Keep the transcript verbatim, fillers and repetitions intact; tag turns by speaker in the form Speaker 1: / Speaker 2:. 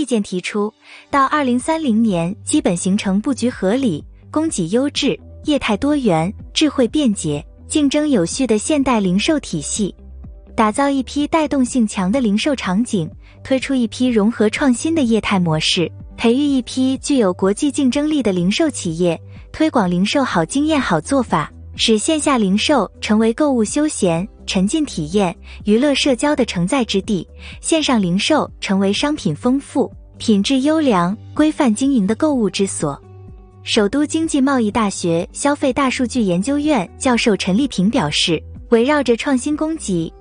Speaker 1: 意见提出，到二零三零年基本形成布局合理、供给优质、业态多元、智慧便捷、竞争有序的现代零售体系，打造一批带动性强的零售场景，推出一批融合创新的业态模式，培育一批具有国际竞争力的零售企业，推广零售好经验好做法，使线下零售成为购物休闲、沉浸体验、娱乐社交的承载之地，线上零售成为商品丰富、品质优良、规范经营的购物之所。首都经济贸易大学消费大数据研究院教授陈丽萍表示，围绕着创新供给